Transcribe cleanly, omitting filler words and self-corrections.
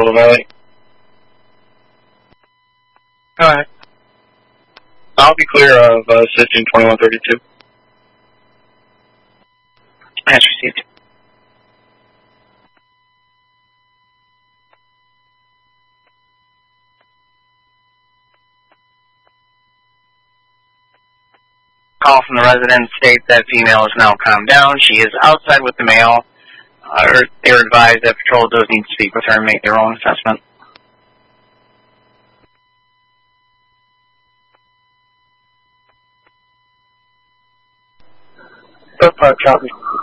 Willow Valley. Alright. I'll be clear of assisting 2132. As received. Call from the resident states that female is now calmed down. She is outside with the male. They were advised that patrol does need to speak with her and make their own assessment. Third part, copy.